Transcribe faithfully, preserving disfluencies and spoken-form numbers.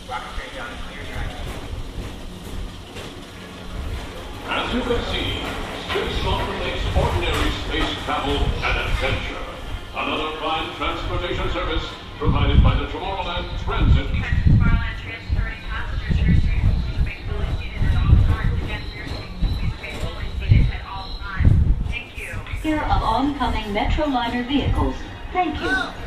As you can see, Space Mountain makes ordinary space travel an adventure. Another fine transportation service provided by the Tomorrowland Transit. Tomorrowland transporting passengers here to make fully seated at all times. Again, for your safety, please remain fully seated at all times. Thank you. Here of oncoming Metroliner vehicles. Thank you.